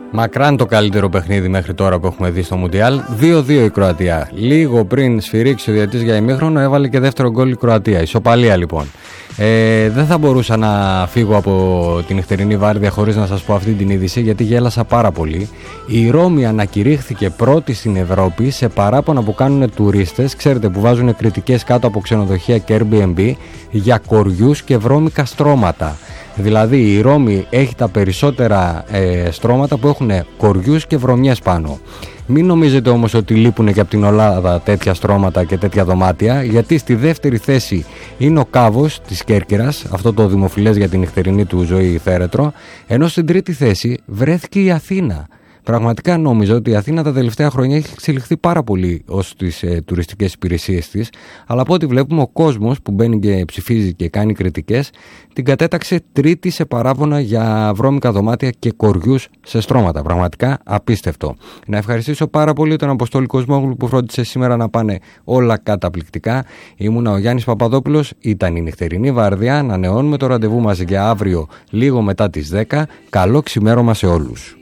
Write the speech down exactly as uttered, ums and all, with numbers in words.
Μακράν το καλύτερο παιχνίδι μέχρι τώρα που έχουμε δει στο Μουντιάλ. δύο δύο η Κροατία. Λίγο πριν σφυρίξει ο διαιτητής για ημίχρονο, έβαλε και δεύτερο γκολ η Κροατία. Ισοπαλία λοιπόν. Ε, δεν θα μπορούσα να φύγω από την νυχτερινή βάρδια χωρίς να σας πω αυτή την είδηση, γιατί γέλασα πάρα πολύ. Η Ρώμη ανακηρύχθηκε πρώτη στην Ευρώπη σε παράπονα που κάνουν τουρίστες, ξέρετε, που βάζουν κριτικές κάτω από ξενοδοχεία και Airbnb για κοριούς και βρώμικα στρώματα. Δηλαδή η Ρώμη έχει τα περισσότερα ε, στρώματα που έχουν κοριούς και βρωμιές πάνω. Μην νομίζετε όμως ότι λείπουν και από την Ελλάδα τέτοια στρώματα και τέτοια δωμάτια, γιατί στη δεύτερη θέση είναι ο Κάβος της Κέρκυρας, αυτό το δημοφιλές για την νυχτερινή του ζωή θέρετρο, ενώ στην τρίτη θέση βρέθηκε η Αθήνα. Πραγματικά νόμιζα ότι η Αθήνα τα τελευταία χρόνια έχει εξελιχθεί πάρα πολύ ως τις ε, τουριστικές υπηρεσίες της, αλλά από ό,τι βλέπουμε ο κόσμος που μπαίνει και ψηφίζει και κάνει κριτικές την κατέταξε τρίτη σε παράπονα για βρώμικα δωμάτια και κοριούς σε στρώματα. Πραγματικά απίστευτο. Να ευχαριστήσω πάρα πολύ τον Αποστόλη Κοσμόγλου που φρόντισε σήμερα να πάνε όλα καταπληκτικά. Ήμουνα ο Γιάννης Παπαδόπουλος, ήταν η νυχτερινή βαρδιά. Ανανεώνουμε το ραντεβού μας για αύριο λίγο μετά τις δέκα. Καλό ξημέρωμα σε όλους.